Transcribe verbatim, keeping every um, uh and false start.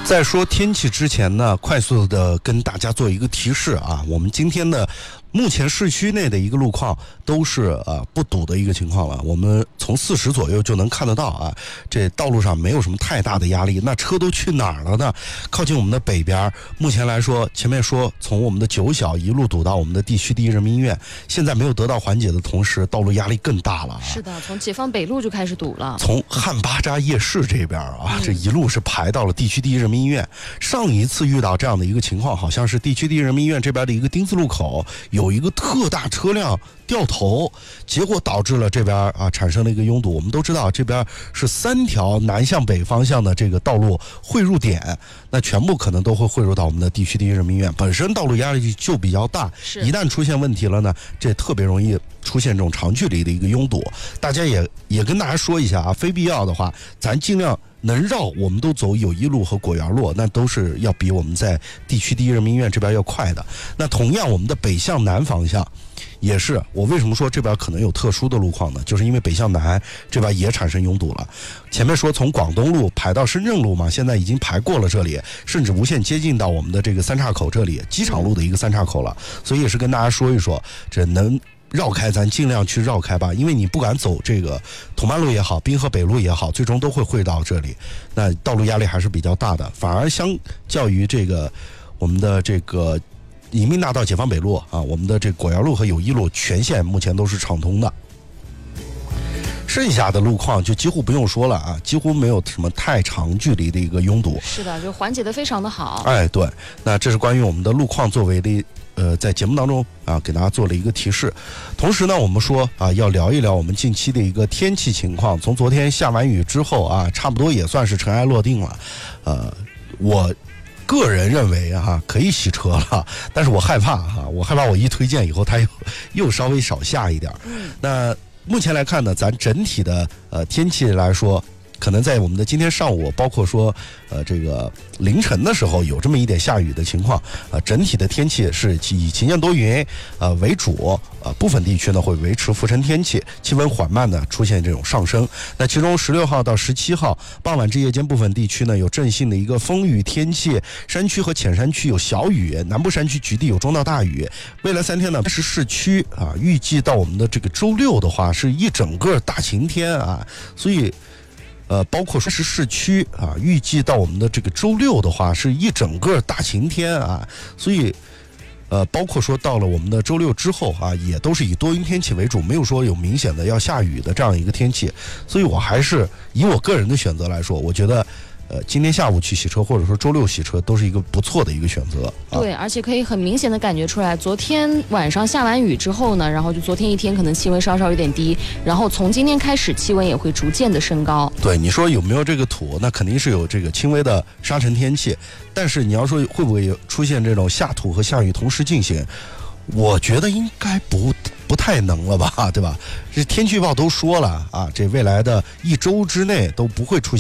在说天气之前呢，快速的跟大家做一个提示啊，我们今天的目前市区内的一个路况都是呃不堵的一个情况了，我们从四十左右就能看得到啊，这道路上没有什么太大的压力。那车都去哪儿了呢？靠近我们的北边，目前来说，前面说从我们的九小一路堵到我们的地区第一人民医院，现在没有得到缓解的同时，道路压力更大了啊。 是的，从解放北路就开始堵了， 从汉巴扎夜市这边啊，这一路是排到了地区第一人民医院。上一次遇到这样的一个情况，好像是地区第一人民医院这边的一个丁字路口有一个特大车辆掉头，结果导致了这边啊产生了一个拥堵。我们都知道这边是三条南向北方向的这个道路汇入点，那全部可能都会汇入到我们的地区第一人民医院。本身道路压力就比较大，一旦出现问题了呢，这特别容易出现这种长距离的一个拥堵。大家也也跟大家说一下啊，非必要的话，咱尽量能绕我们都走友谊路和果园路，那都是要比我们在地区第一人民医院这边要快的。那同样我们的北向南方向也是，我为什么说这边可能有特殊的路况呢？就是因为北向南这边也产生拥堵了。前面说从广东路排到深圳路嘛，现在已经排过了这里，甚至无限接近到我们的这个三岔口这里，机场路的一个三岔口了。所以也是跟大家说一说，这能绕开咱尽量去绕开吧，因为你不管走这个同曼路也好，滨河北路也好，最终都会汇到这里，那道路压力还是比较大的。反而相较于这个我们的这个迎宾大道解放北路啊，我们的这果园路和友谊路全线目前都是畅通的。剩下的路况就几乎不用说了啊，几乎没有什么太长距离的一个拥堵。 是的，就缓解的非常的好。 哎，对，那这是关于我们的路况作为的呃，在节目当中啊，给大家做了一个提示。同时呢，我们说啊，要聊一聊我们近期的一个天气情况。从昨天下完雨之后啊，差不多也算是尘埃落定了。呃，我个人认为哈、啊，可以洗车了，但是我害怕哈、啊，我害怕我一推荐以后它又又稍微少下一点。 嗯， 那目前来看呢，咱整体的呃天气来说，可能在我们的今天上午，包括说呃这个凌晨的时候有这么一点下雨的情况，呃整体的天气是以晴间多云呃为主，呃部分地区呢会维持浮尘天气，气温缓慢的出现这种上升。那其中十六号到十七号傍晚至夜间部分地区呢有阵性的一个风雨天气，山区和浅山区有小雨，南部山区局地有中到大雨。未来三天呢是市区啊，预计到我们的这个周六的话是一整个大晴天啊，所以呃，包括说是市区啊，预计到我们的这个周六的话，是一整个大晴天啊，所以，呃，包括说到了我们的周六之后啊，也都是以多云天气为主，没有说有明显的要下雨的这样一个天气，所以我还是以我个人的选择来说，我觉得呃，今天下午去洗车，或者说周六洗车，都是一个不错的一个选择。啊、 对，而且可以很明显的感觉出来，昨天晚上下完雨之后呢，然后就昨天一天可能气温稍稍有点低，然后从今天开始气温也会逐渐的升高。 对，你说有没有这个土？那肯定是有这个轻微的沙尘天气，但是你要说会不会有出现这种下土和下雨同时进行，我觉得应该不不太能了吧，对吧？这天气预报都说了啊，这未来的一周之内都不会出现